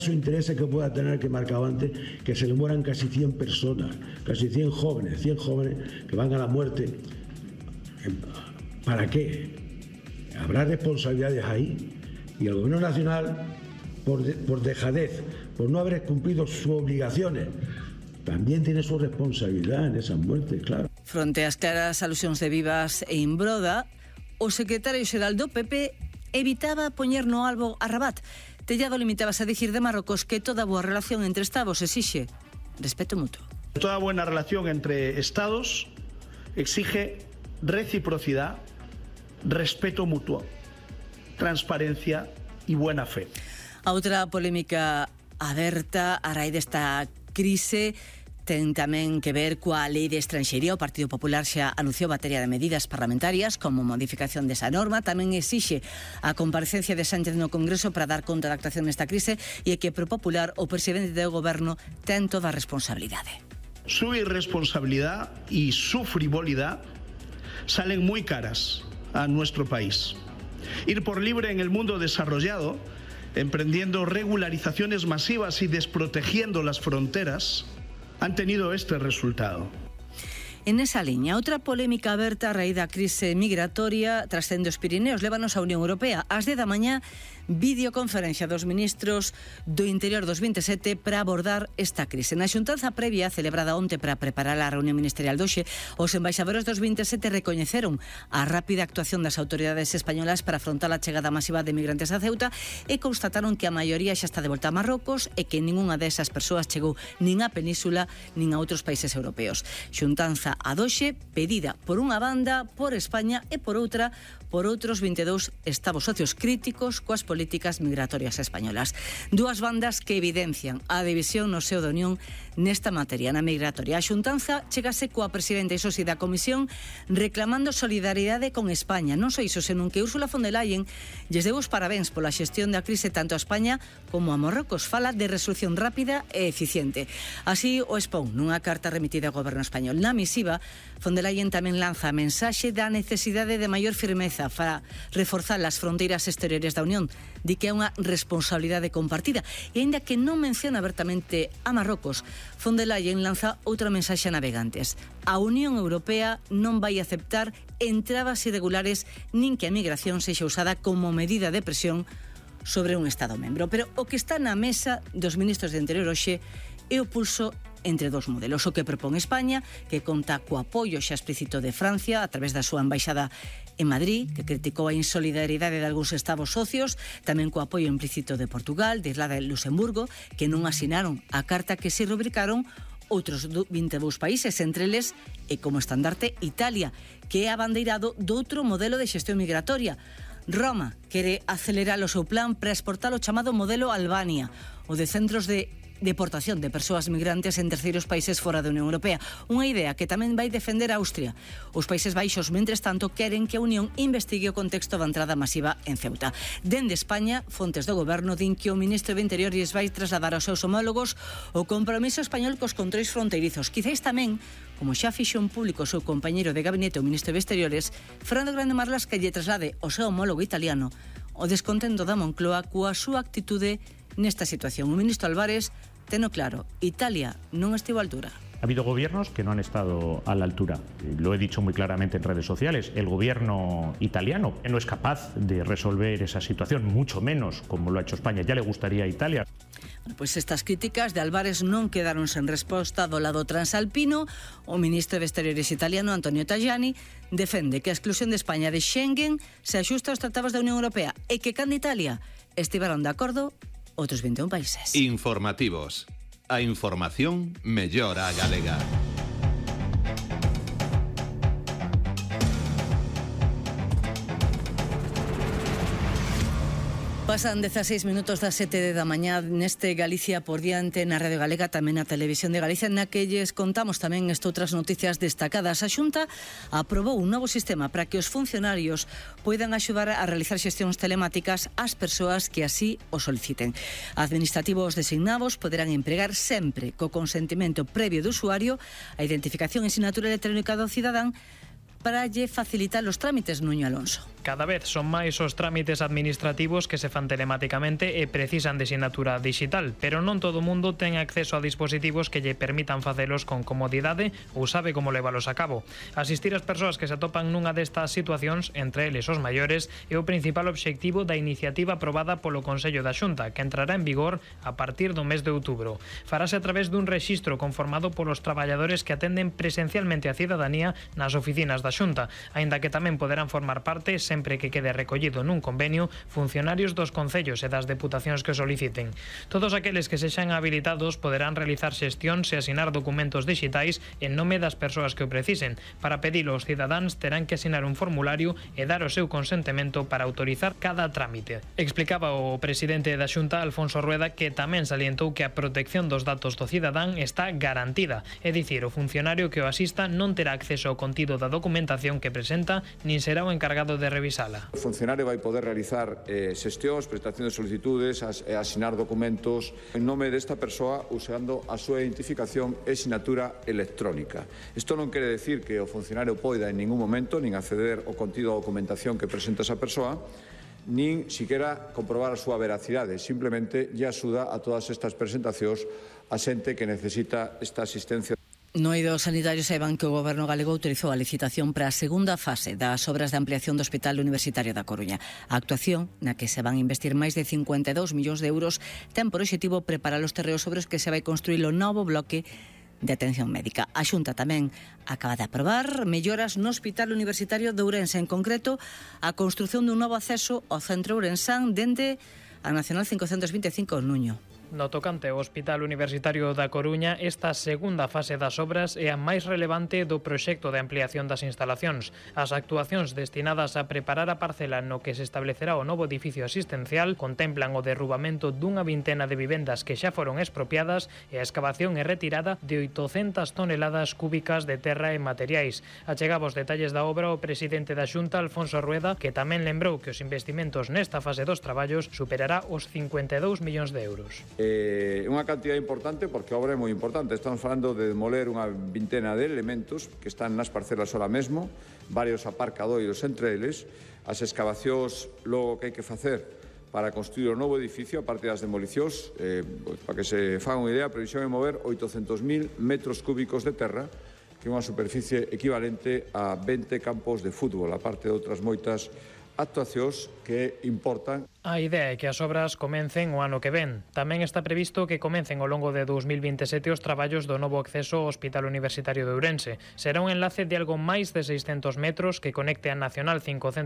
Su interés es que pueda tener, que marcaba antes, que se le mueran casi 100 personas, casi 100 jóvenes que van a la muerte. ¿Para qué? Habrá responsabilidades ahí. Y el Gobierno Nacional, por dejadez, por no haber cumplido sus obligaciones, también tiene su responsabilidad en esas muertes, claro. Fronte ás claras alusións de Vivas e Imbroda, o secretario xeral do PP evitaba poñer no albo a Rabat. Tellado limitábase a dicir de Marrocos que toda boa relación entre Estados exixe respeto mutuo. Toda buena relación entre Estados exige reciprocidad, respeto mutuo, transparencia y buena fe. A outra polémica aberta a raíz desta crise ten tamén que ver coa Lei de Estranxería. O Partido Popular xa anunciou batería de medidas parlamentarias como modificación desa norma. Tamén exixe a comparecencia de Sánchez no Congreso para dar conta da actuación nesta crise e que pro Popular o presidente do Goberno ten toda a responsabilidade. Su irresponsabilidad y su frivolidad salen muy caras a nuestro país. Ir por libre en el mundo desarrollado, emprendiendo regularizaciones masivas y desprotegiendo las fronteras, han tenido este resultado. En esa liña, outra polémica aberta a raíz da crise migratoria trascende os Pirineos, lévanos á Unión Europea. Ás 10 da mañá, videoconferencia dos ministros do Interior dos 27 para abordar esta crise. Na xuntanza previa, celebrada onte para preparar a reunión ministerial doxe, os embaixadores dos 27 recoñeceron a rápida actuación das autoridades españolas para afrontar a chegada masiva de migrantes a Ceuta e constataron que a maioría xa está de volta a Marrocos e que ningunha desas persoas chegou nin á península nin a outros países europeos. Xuntanza a doxe pedida por unha banda por España e por outra por outros 22 estados socios críticos coas políticas migratorias españolas. Dúas bandas que evidencian a división no seo da Unión nesta materia, na migratoria. A xuntanza chegase coa presidenta e socia da Comisión reclamando solidaridade con España. Non só iso, senón que Ursula von der Leyen lles deu os parabéns pola xestión da crise tanto a España como a Marrocos. Fala de resolución rápida e eficiente. Así o expón nunha carta remitida ao Goberno español. Na misiva, von der Leyen tamén lanza a mensaxe da necesidade de maior firmeza para reforzar as fronteiras exteriores da Unión. Di que é unha responsabilidade compartida. E aínda que non menciona abertamente a Marrocos, von der Leyen lanza outra mensaxe a navegantes. A Unión Europea non vai aceptar entradas irregulares nin que a migración sexa usada como medida de presión sobre un Estado membro. Pero o que está na mesa dos ministros de Interior hoxe é o pulso entre dos modelos. O que propón España, que conta co apoio xa explícito de Francia a través da súa embaixada en Madrid, que criticou a insolidaridade de algúns estados socios, tamén co apoio implícito de Portugal, de Irlanda e Luxemburgo, que non asinaron a carta que se rubricaron outros 22 países, entre eles e como estandarte Italia, que é abandeirado doutro modelo de xestión migratoria. Roma quere acelerar o seu plan para exportar o chamado modelo Albania, o de centros de deportación de persoas migrantes en terceiros países fora da Unión Europea. Unha idea que tamén vai defender Austria. Os Países Baixos, mentres tanto, queren que a Unión investigue o contexto da entrada masiva en Ceuta. Dende España, fontes do Goberno din que o ministro do Interior lles vai trasladar aos seus homólogos o compromiso español cos controis fronteirizos. Quizáis tamén, como xa fixo en público o seu compañeiro de gabinete, o ministro de Exteriores, Fernando Grande Marlaska, lle traslade ao seu homólogo italiano o descontento da Moncloa coa súa actitude nesta situación. O ministro Álvarez teno claro, Italia non estivo á altura. Ha habido gobiernos que no han estado a la altura. Lo he dicho muy claramente en redes sociales. El gobierno italiano no es capaz de resolver esa situación, mucho menos como lo ha hecho España. Ya le gustaría a Italia. Pois estas críticas de Álvarez non quedaron sen resposta do lado transalpino. O ministro de Exteriores italiano, Antonio Tajani, defende que a exclusión de España de Schengen se axusta aos tratados da Unión Europea e que cando Italia estiveron de acordo outros 21 países. Informativos. A información mellora a galega. Pasan 16 minutos das 7 da mañá neste Galicia por diante na Radio Galega, tamén na Televisión de Galicia, na que lles contamos tamén outras noticias destacadas. A Xunta aprobou un novo sistema para que os funcionarios poidan axudar a realizar xestións telemáticas ás persoas que así o soliciten. Administrativos designados poderán empregar sempre co consentimento previo do usuario a identificación e sinatura electrónica do cidadán para lle facilitar os trámites. Nuño Alonso. Cada vez son máis os trámites administrativos que se fan telematicamente e precisan de sinatura digital, pero non todo o mundo ten acceso a dispositivos que lle permitan facelos con comodidade ou sabe como levalos a cabo. Asistir as persoas que se atopan nunha destas situacións, entre eles os maiores, é o principal obxectivo da iniciativa aprobada polo Consello da Xunta, que entrará en vigor a partir do mes de outubro. Farase a través dun rexistro conformado polos traballadores que atenden presencialmente a cidadanía nas oficinas da Xunta, aínda que tamén poderán formar parte, sempre que quede recollido nun convenio, funcionarios dos concellos e das deputacións que o soliciten. Todos aqueles que sexan habilitados poderán realizar xestións e asinar documentos digitais en nome das persoas que o precisen. Para pedilo, os cidadáns terán que asinar un formulario e dar o seu consentimento para autorizar cada trámite. Explicaba o presidente da Xunta, Alfonso Rueda, que tamén salientou que a protección dos datos do cidadán está garantida, é dicir, o funcionario que o asista non terá acceso ao contido da documentación que presenta, nin será o encargado de revisala. O funcionario vai poder realizar xestións, prestación de solicitudes, asinar documentos en nome desta persoa usando a súa identificación e sinatura electrónica. Isto non quere decir que o funcionario poida en ningún momento nin acceder ao contido da documentación que presenta esa persoa, nin siquiera comprobar a súa veracidade, simplemente lle axuda a todas estas presentacións a xente que necesita esta asistencia. No eido sanitario saiban que o Goberno galego autorizou a licitación para a segunda fase das obras de ampliación do Hospital Universitario da Coruña. A actuación, na que se van investir máis de 52 millóns de euros, ten por obxectivo preparar os terreos sobre os que se vai construir o novo bloque de atención médica. A Xunta tamén acaba de aprobar melloras no Hospital Universitario de Ourense, en concreto a construción dun novo acceso ao centro ourensán dende a Nacional 525 Nuño. No tocante ao Hospital Universitario da Coruña, esta segunda fase das obras é a máis relevante do proxecto de ampliación das instalacións. As actuacións destinadas a preparar a parcela no que se establecerá o novo edificio asistencial contemplan o derrubamento dunha vintena de vivendas que xa foron expropiadas e a excavación e retirada de 800 toneladas cúbicas de terra e materiais. Achegaba os detalles da obra o presidente da Xunta, Alfonso Rueda, que tamén lembrou que os investimentos nesta fase dos traballos superará os 52 millóns de euros. Unha cantidad importante porque a obra é moi importante. Estamos falando de demoler unha vintena de elementos que están nas parcelas ahora mesmo, varios aparcadoiros entre eles, as excavacións logo que hai que facer para construir o novo edificio, a parte das demolicións, para que se faga unha idea, a previsión é mover 800.000 metros cúbicos de terra, que é unha superficie equivalente a 20 campos de fútbol, a parte de outras moitas actuacións que importan. A idea é que as obras comecen o ano que ven. Tamén está previsto que comecen ao longo de 2027 os traballos do novo acceso ao Hospital Universitario de Ourense. Será un enlace de algo máis de 600 metros que conecte a Nacional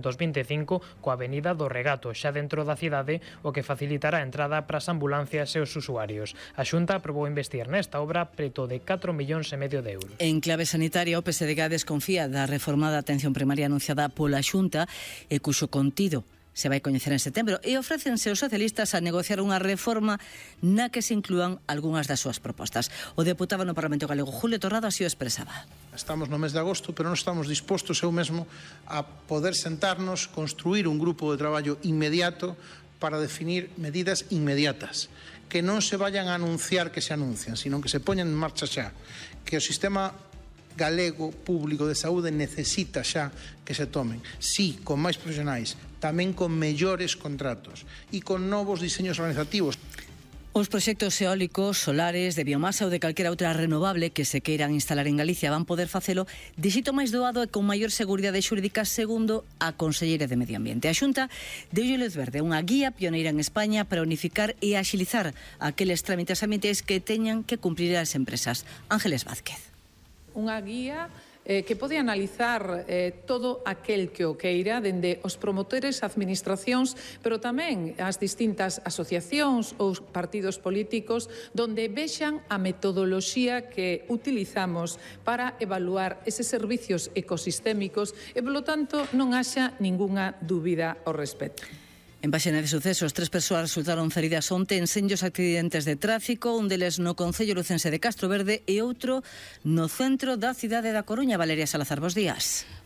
525 coa Avenida do Regato, xa dentro da cidade, o que facilitará a entrada para as ambulancias e os usuarios. A Xunta aprobou investir nesta obra preto de 4,5 millóns de euros. En clave sanitaria, o PSDG desconfía da reforma da atención primaria anunciada pola Xunta e cuxo contido se vai coñecer en setembro, e ofrécense os socialistas a negociar unha reforma na que se inclúan algunhas das súas propostas. O deputado no Parlamento Galego, Julio Torrado, así o expresaba. Estamos no mes de agosto, pero non estamos dispostos eu mesmo a poder sentarnos, construir un grupo de traballo inmediato para definir medidas inmediatas, que non se vayan a anunciar que se anuncian, sino que se poñan en marcha xa, que o sistema galego público de saúde necesita xa que se tomen, sí, con máis profesionais, tamén con mellores contratos e con novos diseños organizativos. Os proxectos eólicos, solares, de biomasa ou de calquera outra renovable que se queiran instalar en Galicia van poder facelo de xeito máis doado e con maior seguridade xurídica, segundo a conselleira de Medio Ambiente. A Xunta deulle luz verde unha guía pioneira en España para unificar e axilizar aqueles trámites ambientais que teñan que cumprir as empresas. Ángeles Vázquez. Unha guía que pode analizar todo aquel que o queira, dende os promotores, administracións, pero tamén as distintas asociacións ou partidos políticos, donde vexan a metodoloxía que utilizamos para evaluar eses servicios ecosistémicos e, polo tanto, non haxa ningunha dúbida ao respecto. En páxina de sucesos, 3 persoas resultaron feridas onte en senllos accidentes de tráfico, un deles no concello lucense de Castroverde e outro no centro da cidade da Coruña. Valeria Salazar, bos días.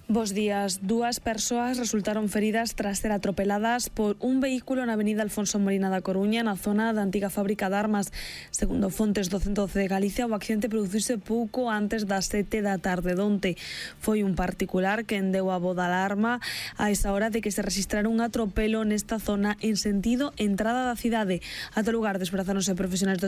Bos días. 2 persoas resultaron feridas tras ser atropeladas por un vehículo na avenida Alfonso Molina da Coruña, na zona da antiga fábrica de armas. Segundo fontes do 112 de Galicia, o accidente produciuse pouco antes das 7 da tarde donte. Foi un particular quen deu a voz de alarma a esa hora de que se registrara un atropelo nesta zona en sentido entrada da cidade. Ata o lugar desprazáronse profesionais do